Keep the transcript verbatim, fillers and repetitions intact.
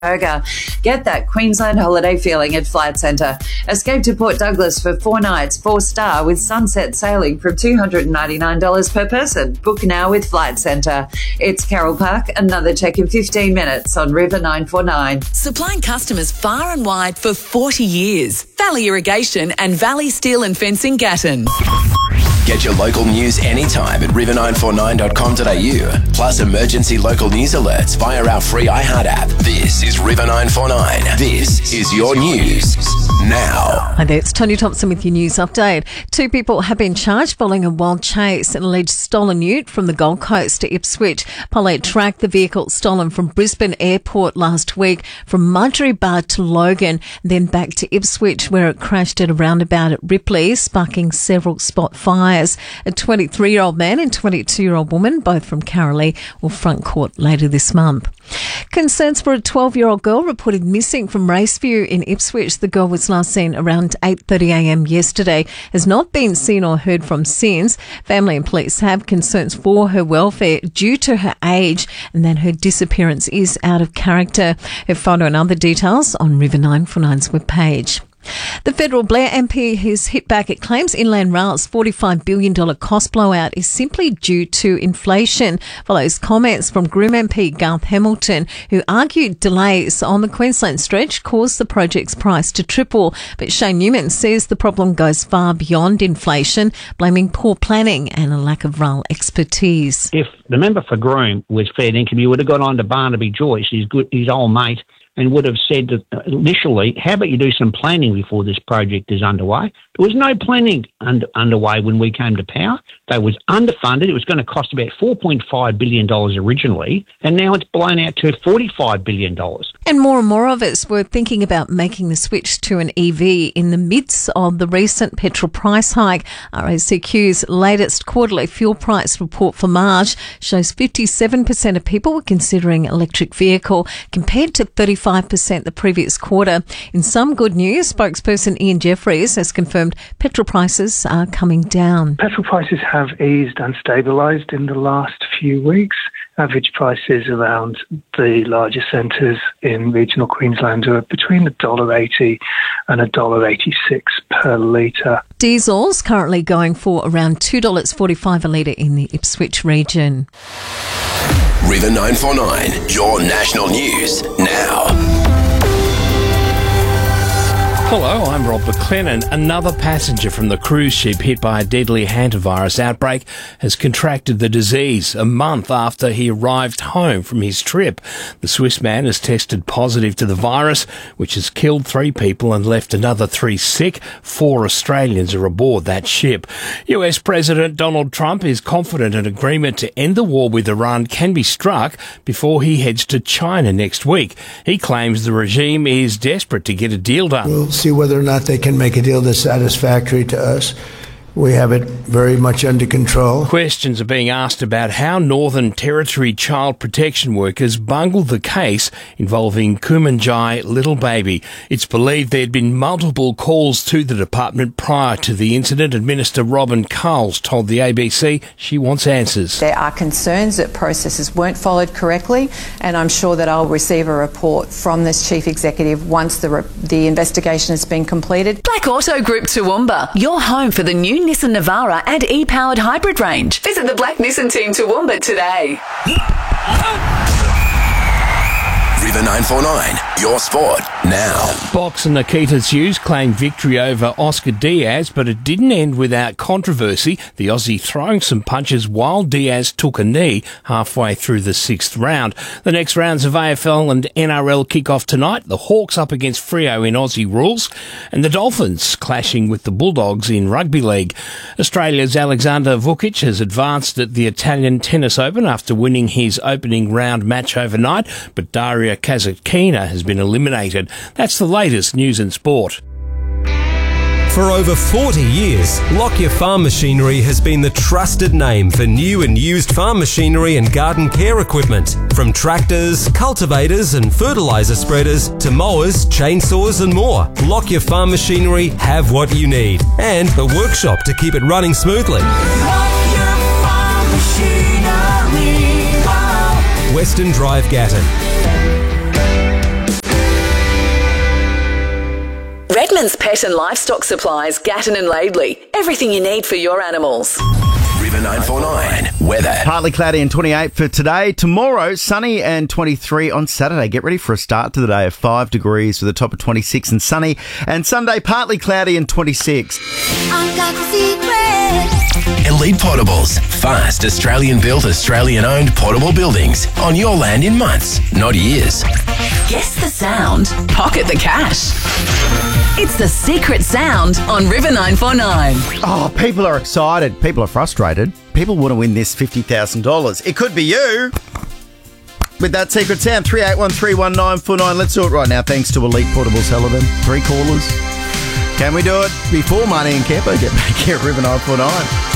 Yoga. Get that Queensland holiday feeling at Flight Centre. Escape to Port Douglas for four nights, four star with sunset sailing from two hundred ninety-nine dollars per person. Book now with Flight Centre. It's Carroll Park. Another check in fifteen minutes on River nine four nine. Supplying customers far and wide for forty years. Valley Irrigation and Valley Steel and Fencing Gatton. Get your local news anytime at river nine four nine dot com dot a u. Plus emergency local news alerts via our free iHeart app. This is River nine four nine. This is your news now. Hi there, it's Tony Thompson with your news update. Two people have been charged following a wild chase and alleged stolen ute from the Gold Coast to Ipswich. Police tracked the vehicle stolen from Brisbane Airport last week from Marjorie Bar to Logan, then back to Ipswich where it crashed at a roundabout at Ripley, sparking several spot fires. A twenty-three-year-old man and twenty-two-year-old woman, both from Carrollee, will front court later this month. Concerns for a twelve-year-old girl reported missing from Raceview in Ipswich. The girl was last seen around eight thirty a m yesterday, has not been seen or heard from since. Family and police have concerns for her welfare due to her age and that her disappearance is out of character. Her photo and other details on River nine four nine's webpage. The federal Blair M P has hit back at claims Inland Rail's forty-five billion dollars cost blowout is simply due to inflation. Follows comments from Groom M P Garth Hamilton, who argued delays on the Queensland stretch caused the project's price to triple. But Shane Newman says the problem goes far beyond inflation, blaming poor planning and a lack of rail expertise. If the member for Groom was fair income, he would have gone on to Barnaby Joyce, his good, his old mate, and would have said that initially, how about you do some planning before this project is underway? There was no planning under, underway when we came to power. They was underfunded. It was going to cost about four point five billion dollars originally, and now it's blown out to forty-five billion dollars. And more and more of us were thinking about making the switch to an E V in the midst of the recent petrol price hike. R A C Q's latest quarterly fuel price report for March shows fifty-seven percent of people were considering electric vehicle compared to thirty-five percent the previous quarter. In some good news, spokesperson Ian Jeffries has confirmed petrol prices are coming down. Petrol prices have eased and stabilised in the last few weeks. Average prices around the larger centres in regional Queensland are between one dollar eighty and one dollar eighty-six per litre. Diesel's currently going for around two dollars forty-five a litre in the Ipswich region. River nine four nine, your national news now. Hello, I'm Rob McLennan. Another passenger from the cruise ship hit by a deadly hantavirus outbreak has contracted the disease a month after he arrived home from his trip. The Swiss man has tested positive to the virus, which has killed three people and left another three sick. Four Australians are aboard that ship. U S President Donald Trump is confident an agreement to end the war with Iran can be struck before he heads to China next week. He claims the regime is desperate to get a deal done. We'll see whether or not they can make a deal that's satisfactory to us. We have it very much under control. Questions are being asked about how Northern Territory child protection workers bungled the case involving Kumanjai little baby. It's believed there had been multiple calls to the department prior to the incident, and Minister Robin Coles told the A B C she wants answers. There are concerns that processes weren't followed correctly, and I'm sure that I'll receive a report from this Chief Executive once the, re- the investigation has been completed. Black Auto Group Toowoomba, your home for the new Nissan Navara and e-powered hybrid range. Visit the Black Nissan team Toowoomba today. River nine four nine, your sport now. Boxer Nikita Hughes claimed victory over Oscar Diaz, but it didn't end without controversy. The Aussie throwing some punches while Diaz took a knee halfway through the sixth round. The next rounds of A F L and N R L kick off tonight. The Hawks up against Freo in Aussie rules, and the Dolphins clashing with the Bulldogs in Rugby League. Australia's Alexander Vukic has advanced at the Italian Tennis Open after winning his opening round match overnight, but Daria Kasatkina has been eliminated. That's the latest news in sport. For over forty years, Lockyer Farm Machinery has been the trusted name for new and used farm machinery and garden care equipment. From tractors, cultivators and fertiliser spreaders to mowers, chainsaws and more, Lockyer Farm Machinery have what you need and a workshop to keep it running smoothly. Lockyer Farm Machinery. Wow. Western Drive, Gatton. Simon's Pet and Livestock Supplies, Gatton and Laidley. Everything you need for your animals. River nine four nine weather. Partly cloudy and twenty-eight for today. Tomorrow, sunny and twenty-three on Saturday. Get ready for a start to the day of five degrees with a top of twenty-six and sunny. And Sunday, partly cloudy and twenty-six. I've got the secret. Elite Portables. Fast, Australian-built, Australian-owned portable buildings on your land in months, not years. Guess the sound. Pocket the cash. It's the secret sound on River nine four nine. Oh, people are excited. People are frustrated. People want to win this fifty thousand dollars. It could be you. With that secret sound, three eight one three one nine four nine. Let's do it right now, thanks to Elite Portables, Hellerden. Three callers. Can we do it before Marnie and Kepper get back here at River nine four nine?